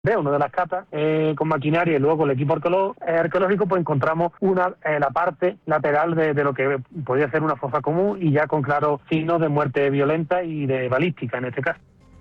de una de las catas con maquinaria y luego con el equipo arqueológico, pues encontramos la parte lateral de lo que podía ser una fosa común y ya con claros signos de muerte violenta y de balística en este caso.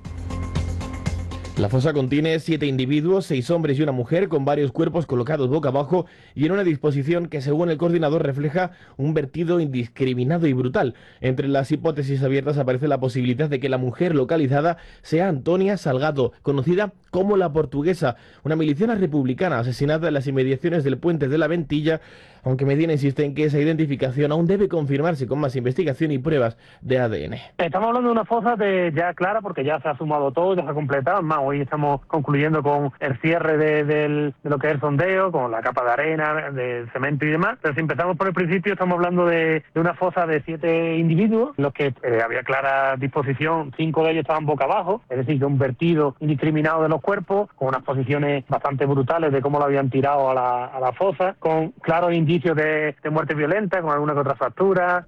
La fosa contiene 7 individuos, 6 hombres y una mujer, con varios cuerpos colocados boca abajo y en una disposición que, según el coordinador, refleja un vertido indiscriminado y brutal. Entre las hipótesis abiertas aparece la posibilidad de que la mujer localizada sea Antonia Salgado, conocida como la Portuguesa, una miliciana republicana asesinada en las inmediaciones del puente de la Ventilla, aunque Medina insiste en que esa identificación aún debe confirmarse con más investigación y pruebas de ADN. Estamos hablando de una fosa ya clara porque ya se ha sumado todo, ya se ha completado. Más, hoy estamos concluyendo con el cierre de lo que es el sondeo, con la capa de arena, de cemento y demás. Pero si empezamos por el principio, estamos hablando de una fosa de 7 individuos, en los que había clara disposición, 5 de ellos estaban boca abajo, es decir, de un vertido indiscriminado de los cuerpos, con unas posiciones bastante brutales de cómo lo habían tirado a la fosa, con claros indicios de muerte violenta, con alguna que otra fractura.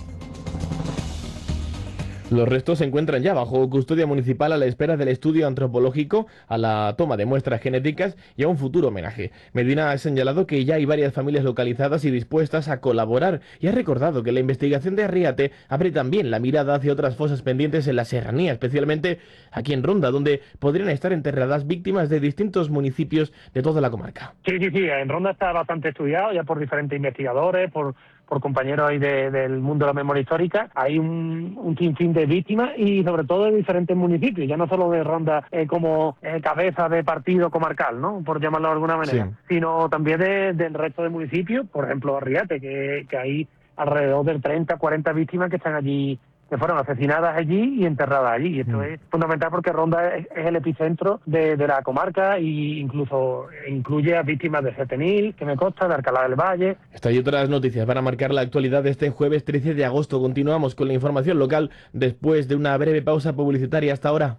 Los restos se encuentran ya bajo custodia municipal a la espera del estudio antropológico, a la toma de muestras genéticas y a un futuro homenaje. Medina ha señalado que ya hay varias familias localizadas y dispuestas a colaborar y ha recordado que la investigación de Arriate abre también la mirada hacia otras fosas pendientes en la serranía, especialmente aquí en Ronda, donde podrían estar enterradas víctimas de distintos municipios de toda la comarca. Sí, en Ronda está bastante estudiado ya por diferentes investigadores, por compañeros ahí del mundo de la memoria histórica. Hay un sinfín de víctimas y sobre todo de diferentes municipios, ya no solo de Ronda como cabeza de partido comarcal, ¿no?, por llamarlo de alguna manera, sí, sino también del resto de municipios, por ejemplo Arriate, que hay alrededor de 30, 40 víctimas que están allí, que fueron asesinadas allí y enterradas allí. Y esto es fundamental porque Ronda es el epicentro de la comarca e incluso incluye a víctimas de Setenil, que me consta, de Alcalá del Valle. Estas y otras noticias van a marcar la actualidad de este jueves 13 de agosto. Continuamos con la información local después de una breve pausa publicitaria. Hasta ahora.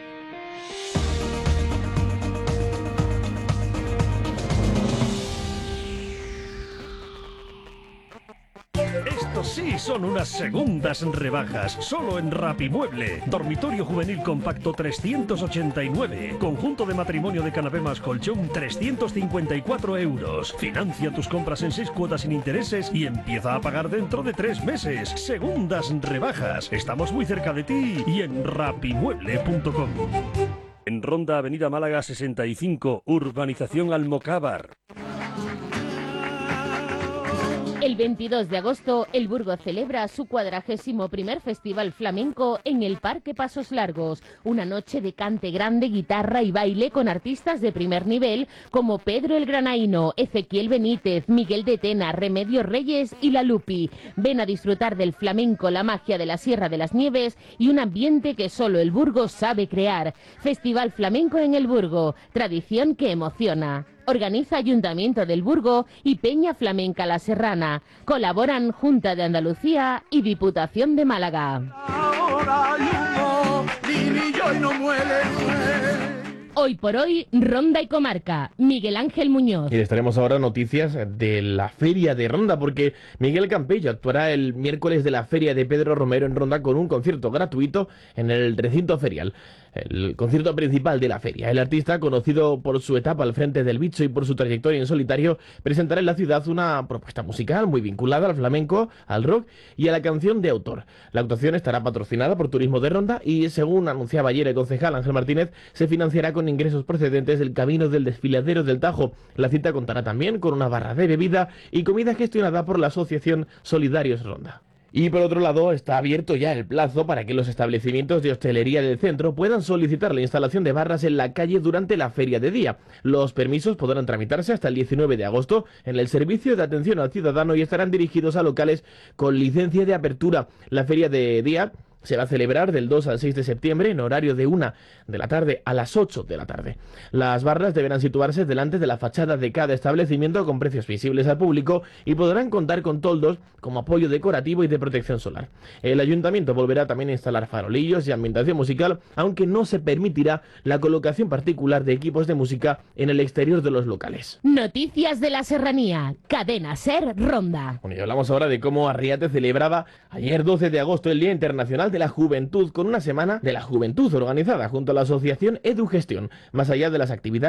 Sí, son unas segundas rebajas, solo en Rapimueble. Dormitorio juvenil compacto 389. Conjunto de matrimonio de canapé más colchón 354 euros. Financia tus compras en 6 cuotas sin intereses y empieza a pagar dentro de 3 meses. Segundas rebajas. Estamos muy cerca de ti y en rapimueble.com. En Ronda, Avenida Málaga 65, Urbanización Almocávar. El 22 de agosto, el Burgo celebra su 41º Festival Flamenco en el Parque Pasos Largos. Una noche de cante grande, guitarra y baile con artistas de primer nivel como Pedro el Granaíno, Ezequiel Benítez, Miguel de Tena, Remedios Reyes y La Lupi. Ven a disfrutar del flamenco, la magia de la Sierra de las Nieves y un ambiente que solo el Burgo sabe crear. Festival Flamenco en el Burgo, tradición que emociona. Organiza Ayuntamiento del Burgo y Peña Flamenca La Serrana. Colaboran Junta de Andalucía y Diputación de Málaga. Hoy por hoy, Ronda y Comarca. Miguel Ángel Muñoz. Y les traemos ahora noticias de la Feria de Ronda, porque Miguel Campello actuará el miércoles de la Feria de Pedro Romero en Ronda con un concierto gratuito en el recinto ferial. El concierto principal de la feria. El artista, conocido por su etapa al frente del Bicho y por su trayectoria en solitario, presentará en la ciudad una propuesta musical muy vinculada al flamenco, al rock y a la canción de autor. La actuación estará patrocinada por Turismo de Ronda y, según anunciaba ayer el concejal Ángel Martínez, se financiará con ingresos procedentes del Camino del Desfiladero del Tajo. La cita contará también con una barra de bebida y comida gestionada por la Asociación Solidarios Ronda. Y por otro lado, está abierto ya el plazo para que los establecimientos de hostelería del centro puedan solicitar la instalación de barras en la calle durante la feria de día. Los permisos podrán tramitarse hasta el 19 de agosto en el Servicio de Atención al Ciudadano y estarán dirigidos a locales con licencia de apertura. La feria de día se va a celebrar del 2 al 6 de septiembre en horario de 1 de la tarde a las 8 de la tarde. Las barras deberán situarse delante de la fachada de cada establecimiento con precios visibles al público y podrán contar con toldos como apoyo decorativo y de protección solar. El ayuntamiento volverá también a instalar farolillos y ambientación musical, aunque no se permitirá la colocación particular de equipos de música en el exterior de los locales. Noticias de la Serranía. Cadena SER Ronda. Bueno, y hablamos ahora de cómo Arriate celebraba ayer 12 de agosto el Día Internacional Nacional de la Juventud, con una semana de la juventud organizada junto a la asociación EduGestión. Más allá de las actividades